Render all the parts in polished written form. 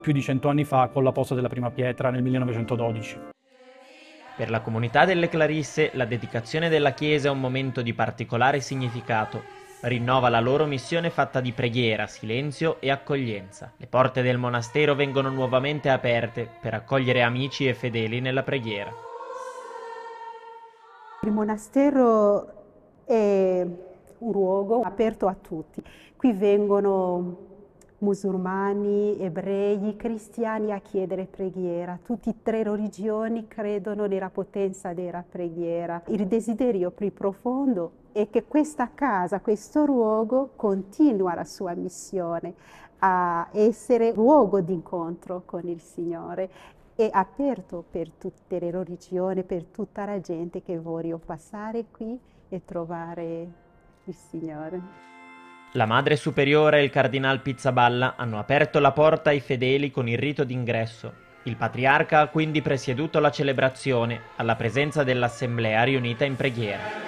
più di 100 anni fa con la posa della prima pietra nel 1912. Per la comunità delle Clarisse, la dedicazione della chiesa è un momento di particolare significato. Rinnova la loro missione fatta di preghiera, silenzio e accoglienza. Le porte del monastero vengono nuovamente aperte per accogliere amici e fedeli nella preghiera. Il monastero è un luogo aperto a tutti. Qui vengono musulmani, ebrei, cristiani a chiedere preghiera. Tutte e tre religioni credono nella potenza della preghiera. Il desiderio più profondo è che questa casa, questo luogo, continua la sua missione a essere luogo di incontro con il Signore. È aperto per tutte le religioni, per tutta la gente che vuole passare qui e trovare il Signore. La Madre Superiore e il Cardinal Pizzaballa hanno aperto la porta ai fedeli con il rito d'ingresso. Il Patriarca ha quindi presieduto la celebrazione alla presenza dell'Assemblea riunita in preghiera.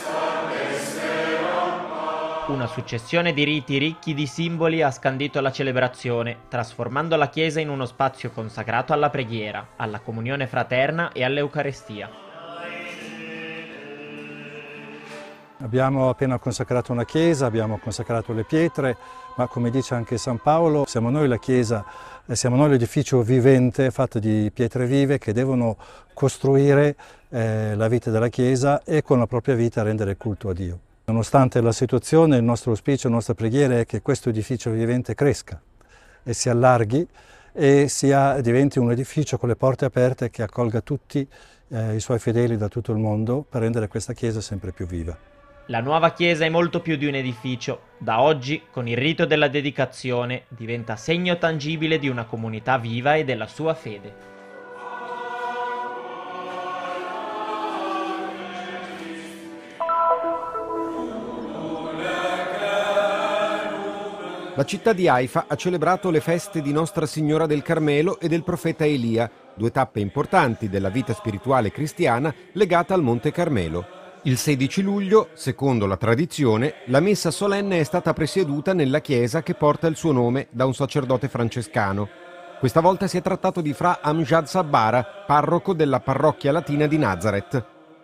Una successione di riti ricchi di simboli ha scandito la celebrazione, trasformando la Chiesa in uno spazio consacrato alla preghiera, alla comunione fraterna e all'Eucarestia. Abbiamo appena consacrato una chiesa, abbiamo consacrato le pietre, ma come dice anche San Paolo, siamo noi la chiesa, siamo noi l'edificio vivente fatto di pietre vive che devono costruire la vita della chiesa e con la propria vita rendere culto a Dio. Nonostante la situazione, il nostro auspicio, la nostra preghiera è che questo edificio vivente cresca e si allarghi e diventi un edificio con le porte aperte che accolga tutti i suoi fedeli da tutto il mondo per rendere questa chiesa sempre più viva. La nuova chiesa è molto più di un edificio. Da oggi, con il rito della dedicazione, diventa segno tangibile di una comunità viva e della sua fede. La città di Haifa ha celebrato le feste di Nostra Signora del Carmelo e del profeta Elia, due tappe importanti della vita spirituale cristiana legata al Monte Carmelo. Il 16 luglio, secondo la tradizione, la messa solenne è stata presieduta nella chiesa che porta il suo nome da un sacerdote francescano. Questa volta si è trattato di Fra Amjad Sabbara, parroco della parrocchia latina di Nazareth.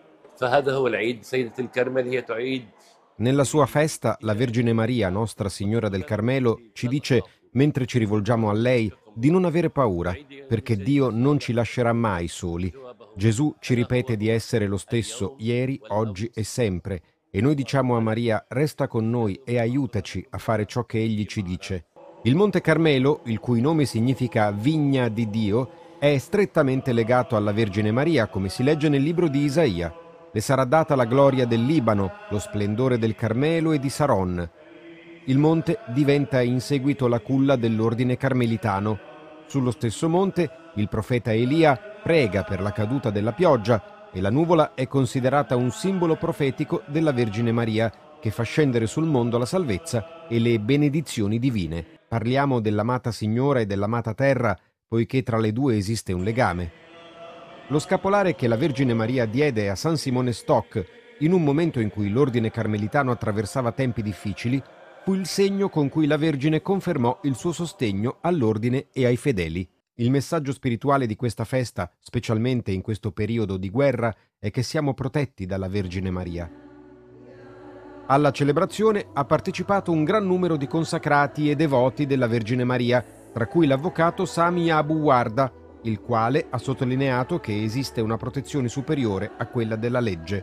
Nella sua festa, la Vergine Maria, Nostra Signora del Carmelo, ci dice, mentre ci rivolgiamo a lei, di non avere paura, perché Dio non ci lascerà mai soli. Gesù ci ripete di essere lo stesso ieri, oggi e sempre, e noi diciamo a Maria, resta con noi e aiutaci a fare ciò che Egli ci dice. Il Monte Carmelo, il cui nome significa vigna di Dio, è strettamente legato alla Vergine Maria, come si legge nel libro di Isaia. Le sarà data la gloria del Libano, lo splendore del Carmelo e di Saron. Il monte diventa in seguito la culla dell'ordine carmelitano. Sullo stesso monte il profeta Elia prega per la caduta della pioggia e la nuvola è considerata un simbolo profetico della Vergine Maria che fa scendere sul mondo la salvezza e le benedizioni divine. Parliamo dell'amata Signora e dell'amata terra, poiché tra le due esiste un legame. Lo scapolare che la Vergine Maria diede a San Simone Stock in un momento in cui l'ordine carmelitano attraversava tempi difficili fu il segno con cui la Vergine confermò il suo sostegno all'ordine e ai fedeli. Il messaggio spirituale di questa festa, specialmente in questo periodo di guerra, è che siamo protetti dalla Vergine Maria. Alla celebrazione ha partecipato un gran numero di consacrati e devoti della Vergine Maria, tra cui l'avvocato Sami Abu Warda, il quale ha sottolineato che esiste una protezione superiore a quella della legge.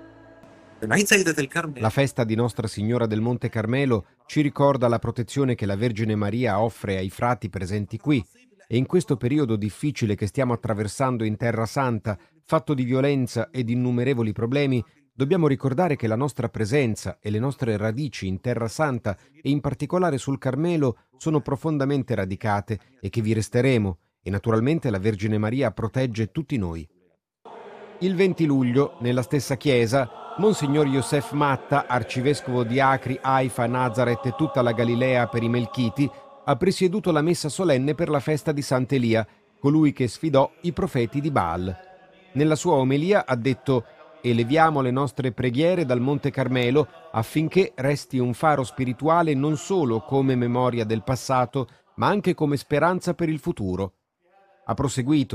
La festa di Nostra Signora del Monte Carmelo ci ricorda la protezione che la Vergine Maria offre ai frati presenti qui e in questo periodo difficile che stiamo attraversando in Terra Santa, fatto di violenza e di innumerevoli problemi, dobbiamo ricordare che la nostra presenza e le nostre radici in Terra Santa e in particolare sul Carmelo sono profondamente radicate e che vi resteremo. E naturalmente la Vergine Maria protegge tutti noi. Il 20 luglio, nella stessa chiesa, Monsignor Yosef Matta, arcivescovo di Acri, Haifa, Nazareth e tutta la Galilea per i Melchiti, ha presieduto la messa solenne per la festa di Sant'Elia, colui che sfidò i profeti di Baal. Nella sua omelia ha detto: «Eleviamo le nostre preghiere dal Monte Carmelo affinché resti un faro spirituale non solo come memoria del passato, ma anche come speranza per il futuro. Ha proseguito